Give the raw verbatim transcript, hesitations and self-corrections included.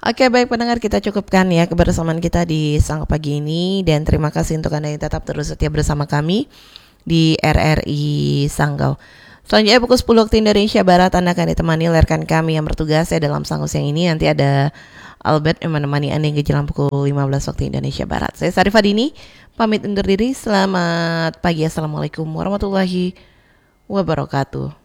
Oke, baik pendengar, kita cukupkan ya kebersamaan kita di Sang Pagi ini. Dan terima kasih untuk Anda yang tetap terus setia bersama kami di R R I Sanggau. Selanjutnya pukul sepuluh waktu Indonesia Barat Anda akan ditemani rekan kami yang bertugas ya dalam Sanggu Siang ini. Nanti ada Albert yang menemani Anda hingga jelang pukul lima belas waktu Indonesia Barat. Saya Sarifah Dini, pamit undur diri. Selamat pagi. Assalamualaikum warahmatullahi wabarakatuh.